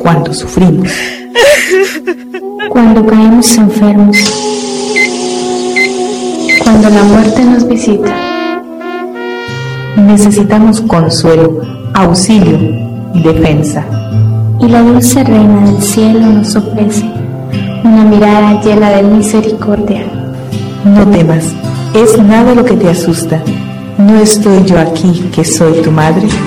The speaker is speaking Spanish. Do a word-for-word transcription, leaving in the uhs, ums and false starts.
cuando sufrimos, cuando caemos enfermos, cuando la muerte nos visita. Necesitamos consuelo, auxilio y defensa. Y la dulce reina del cielo nos ofrece una mirada llena de misericordia. No temas, es nada lo que te asusta. ¿No estoy yo aquí, que soy tu madre?